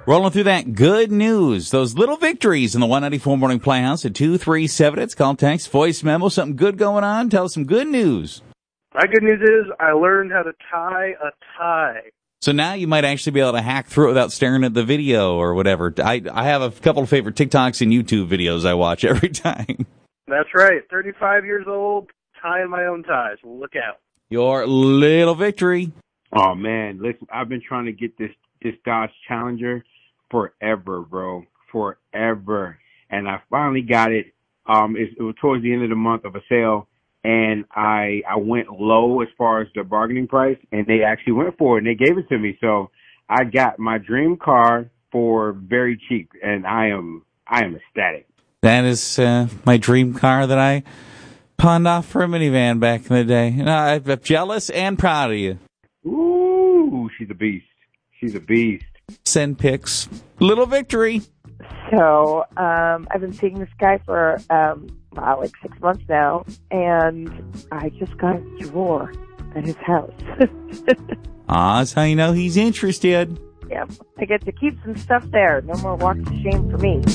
Rolling through that good news, those little victories in the 194 Morning Playhouse at 237. It's call, text, voice memo, something good going on. Tell us some good news. My good news is I learned how to tie a tie. So now you might actually be able to hack through it without staring at the video or whatever. I have a couple of favorite TikToks and YouTube videos I watch every time. That's right. 35 years old, tying my own ties. Look out. Your little victory. Oh, man. Listen, I've been trying to get this Dodge Challenger forever, bro. Forever. And I finally got it. It was towards the end of the month of a sale. And I went low as far as the bargaining price, and they actually went for it, and they gave it to me. So I got my dream car for very cheap, and I am ecstatic. That is my dream car that I pawned off for a minivan back in the day. You know, I'm jealous and proud of you. Ooh, she's a beast. She's a beast. Send pics. Little victory. So I've been seeing this guy for like 6 months now, and I just got a drawer at his house. That's how you know he's interested. Yep, I get to keep some stuff there. No more walks of shame for me.